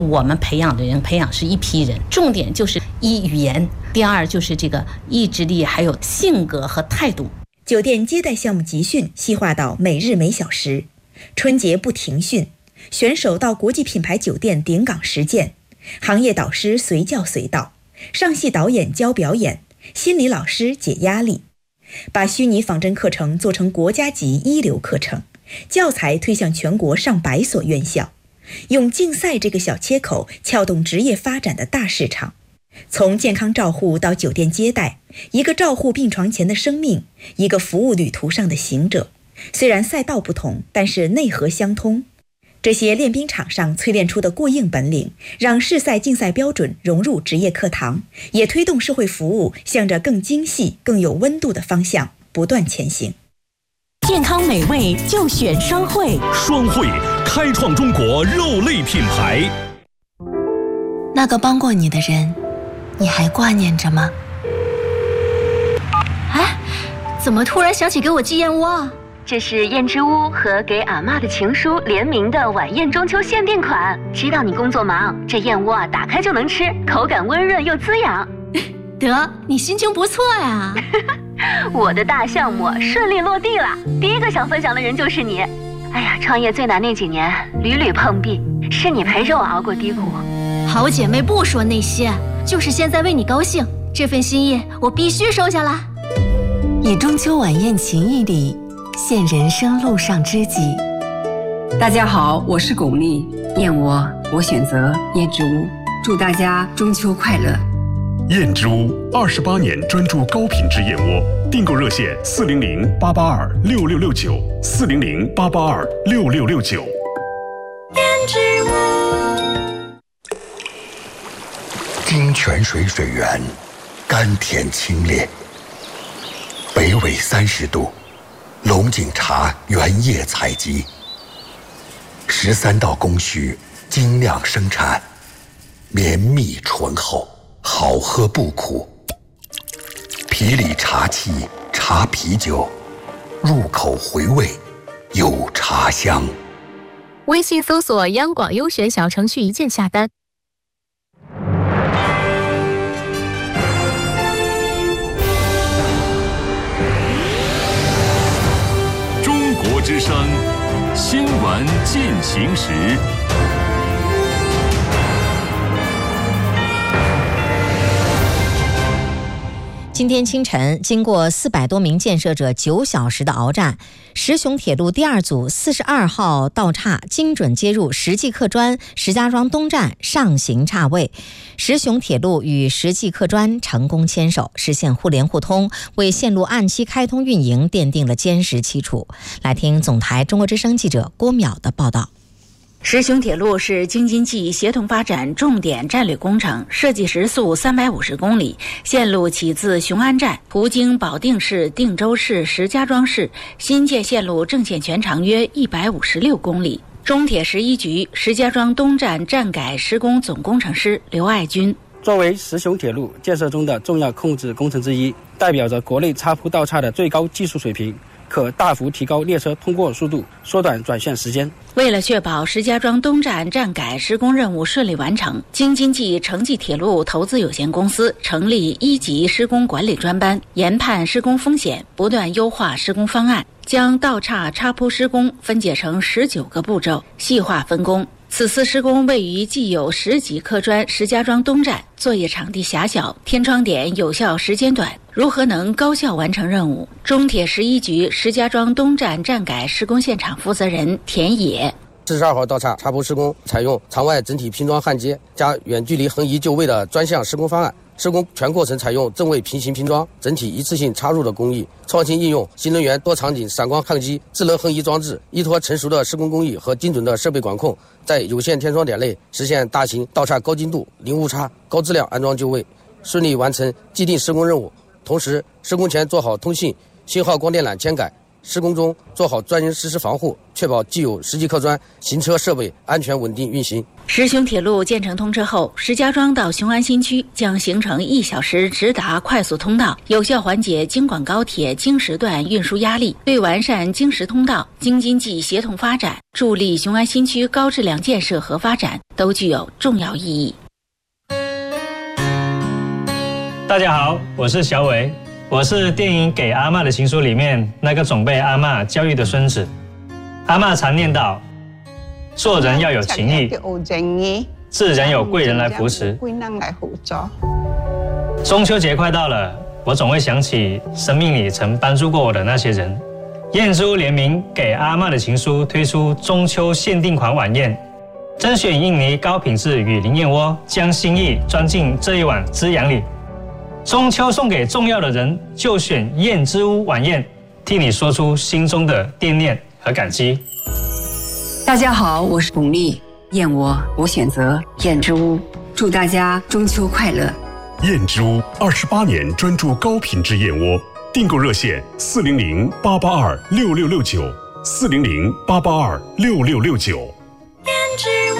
我们培养的人培养是一批人，重点就是一语言，第二就是这个意志力，还有性格和态度。 酒店接待项目集训细化到每日每小时，春节不停训，选手到国际品牌酒店顶岗实践，行业导师随叫随到，上戏导演教表演，心理老师解压力，把虚拟仿真课程做成国家级一流课程，教材推向全国上百所院校，用竞赛这个小切口撬动职业发展的大市场。从健康照护到酒店接待，一个照护病床前的生命，一个服务旅途上的行者。虽然赛道不同，但是内核相通。这些练兵场上淬炼出的过硬本领，让市赛竞赛标准融入职业课堂，也推动社会服务向着更精细、更有温度的方向不断前行。 健康美味就选双汇， 双汇开创中国肉类品牌。 那个帮过你的人，你还挂念着吗？ 哎，怎么突然想起给我寄燕窝啊？ 这是燕之屋和给阿嬷的情书联名的晚宴中秋限定款。知道你工作忙，这燕窝打开就能吃，口感温润又滋养。 得，你心情不错呀。 我的大项目顺利落地了，第一个想分享的人就是你。哎呀，创业最难那几年屡屡碰壁，是你陪着我熬过低谷。 好姐妹不说那些，就是现在为你高兴，这份心意我必须收下来。 以中秋晚宴情谊里现人生路上知己。 大家好，我是巩俐，燕窝我选择燕之屋，祝大家中秋快乐。 燕之屋28年专注高品质燕窝，订购热线400-882-6669，400-882-6669。 燕之屋。 金泉水水源，甘甜清冽。北纬30度，龙井茶原叶采集，13道工序精酿生产，绵密醇厚，好喝不苦。皮里茶气，茶啤酒，入口回味，有茶香。 微信搜索央广优选小程序一键下单。 中国之声新闻进行时。 今天清晨，经过400多名建设者9小时的鏖战，石雄铁路第2组42号道岔精准接入石记客专石家庄东站上行岔位，石雄铁路与石记客专成功牵手，实现互联互通，为线路按期开通运营奠定了坚实基础。来听总台中国之声记者郭淼的报道。 石雄铁路是京津冀协同发展重点战略工程，设计时速350公里，线路起自雄安站，途经保定市、定州市、石家庄市。新建线路正线全长约156公里。中铁11局石家庄东站站改施工总工程师刘爱军。 作为石雄铁路建设中的重要控制工程之一，代表着国内插铺道岔的最高技术水平，可大幅提高列车通过速度，缩短转线时间。 为了确保石家庄东站站改施工任务顺利完成，京津冀城际铁路投资有限公司成立1级施工管理专班，研判施工风险，不断优化施工方案，将道岔插铺施工分解成19个步骤，细化分工。此次施工位于既有10级客专石家庄东站，作业场地狭小，天窗点有效时间短，如何能高效完成任务？中铁11局石家庄东站站改施工现场负责人田野。 42号道岔插铺施工采用场外整体拼装焊接加远距离横移就位的专项施工方案，施工全过程采用正位平行拼装、整体一次性插入的工艺，创新应用新能源多场景闪光焊机、智能横移装置，依托成熟的施工工艺和精准的设备管控，在有限天窗点内实现大型道岔高精度、零误差、高质量安装就位，顺利完成既定施工任务。同时，施工前做好通信、信号光电缆监改、 施工中做好专人实施防护，确保既有实际客专、行车设备安全稳定运行。 石雄铁路建成通车后，石家庄到雄安新区将形成1小时直达快速通道，有效缓解京广高铁京石段运输压力，对完善京石通道、京津冀协同发展、助力雄安新区高质量建设和发展都具有重要意义。 大家好，我是小伟，我是电影《给阿嬷的情书》里面那个总被阿嬷教育的孙子。阿嬷常念叨，做人要有情义，自然有贵人来扶持。中秋节快到了，我总会想起生命里曾帮助过我的那些人。燕之屋联名《给阿嬷的情书》推出中秋限定款晚宴，甄选印尼高品质雨林燕窝，将心意装进这一碗滋养里。中秋送给重要的人，就选燕之屋晚宴，替你说出心中的惦念和感激。 大家好，我是巩俐，燕窝我选择燕之屋，祝大家中秋快乐。 燕之屋28年专注高品质燕窝，订购热线400-882-6669，400-882-6669。 燕之屋。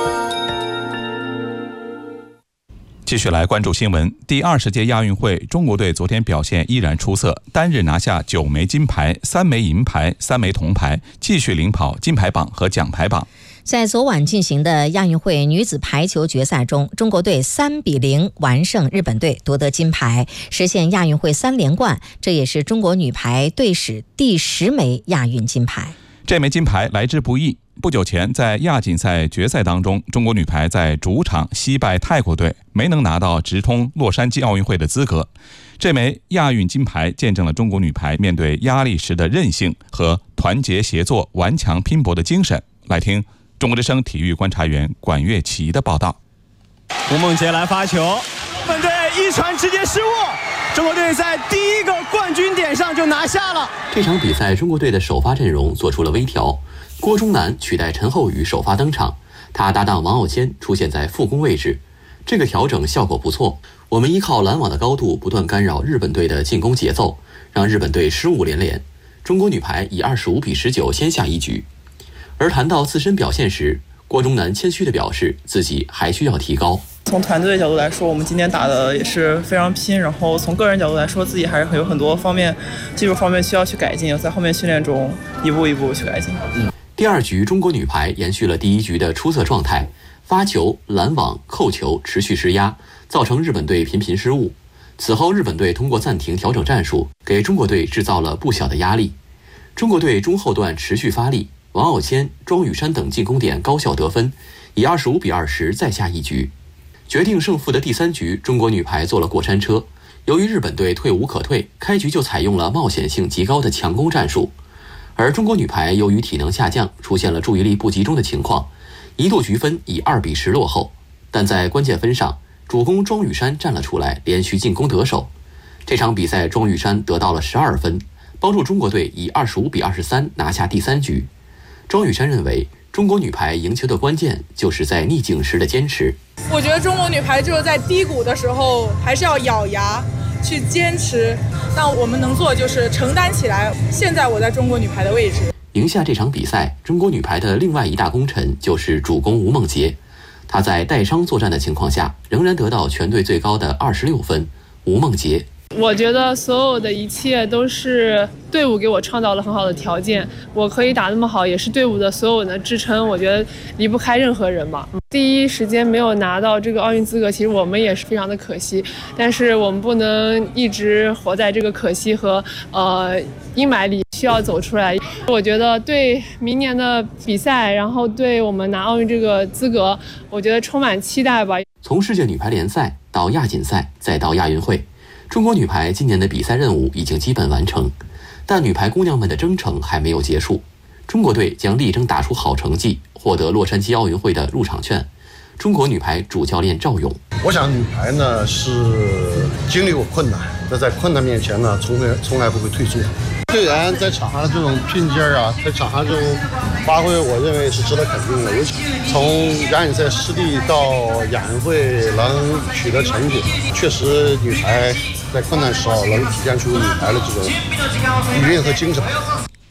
继续来关注新闻。第20届亚运会，中国队昨天表现依然出色，单日拿下9枚金牌、3枚银牌、3枚铜牌，继续领跑金牌榜和奖牌榜。 在昨晚进行的亚运会女子排球决赛中，中国队3-0完胜日本队，夺得金牌，实现亚运会3连冠，这也是中国女排队史第10枚亚运金牌。 这枚金牌来之不易。不久前，在亚锦赛决赛当中，中国女排在主场惜败泰国队，没能拿到直通洛杉矶奥运会的资格。这枚亚运金牌见证了中国女排面对压力时的韧性和团结协作、顽强拼搏的精神。来听中国之声体育观察员管乐琪的报道。 吴梦洁来发球，本队一传直接失误，中国队在第一个冠军点上就拿下了。 这场比赛，中国队的首发阵容做出了微调。郭忠南取代陈厚宇首发登场，他搭档王傲谦出现在副攻位置，这个调整效果不错。我们依靠拦网的高度不断干扰日本队的进攻节奏，让日本队失误连连。中国女排以25-19先下一局。而谈到自身表现时，郭忠南谦虚地表示自己还需要提高。 从团队的角度来说，我们今天打的也是非常拼，然后从个人角度来说，自己还是有很多方面技术方面需要去改进，在后面训练中一步一步去改进。 第2局，中国女排延续了第1局的出色状态，发球、拦网、扣球持续施压，造成日本队频频失误。此后，日本队通过暂停调整战术，给中国队制造了不小的压力。中国队中后段持续发力，王傲谦、庄宇珊等进攻点高效得分，以25-20再下一局。决定胜负的第3局，中国女排坐了过山车。由于日本队退无可退，开局就采用了冒险性极高的强攻战术。而中国女排由于体能下降，出现了注意力不集中的情况，一度局分以2-10落后。但在关键分上，主攻庄宇珊站了出来，连续进攻得手。这场比赛，庄宇珊得到了12分，帮助中国队以25-23拿下第3局。庄宇珊认为，中国女排赢球的关键就是在逆境时的坚持。 我觉得中国女排就是在低谷的时候还是要咬牙去坚持，那我们能做的就是承担起来。现在我在中国女排的位置。 赢下这场比赛，中国女排的另外一大功臣就是主攻吴梦洁。她在带伤作战的情况下，仍然得到全队最高的26分。吴梦洁， 我觉得所有的一切都是队伍给我创造了很好的条件，我可以打那么好，也是队伍的所有人的支撑。我觉得离不开任何人嘛。第一时间没有拿到这个奥运资格，其实我们也是非常的可惜，但是我们不能一直活在这个可惜和阴霾里，需要走出来。我觉得对明年的比赛，然后对我们拿奥运这个资格，我觉得充满期待吧。 从世界女排联赛到亚锦赛，再到亚运会，中国女排今年的比赛任务已经基本完成，但女排姑娘们的征程还没有结束。中国队将力争打出好成绩，获得洛杉矶奥运会的入场券。中国女排主教练赵勇， 我想女排呢是经历过困难，但在困难面前呢从来不会退缩。队员在场上的这种拼劲儿啊，在场上这种发挥，我认为是值得肯定的。尤其从亚锦赛失利到亚运会能取得成绩，确实女排在困难时候能体现出女排的这种底蕴和精神。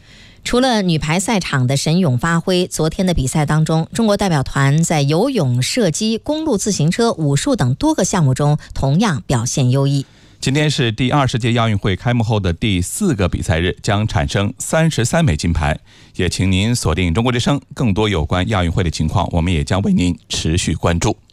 除了女排赛场的神勇发挥，昨天的比赛当中，中国代表团在游泳、射击、公路自行车、武术等多个项目中同样表现优异。 今天是第20届亚运会开幕后的第4个比赛日，将产生33枚金牌。也请您锁定中国之声，更多有关亚运会的情况，我们也将为您持续关注。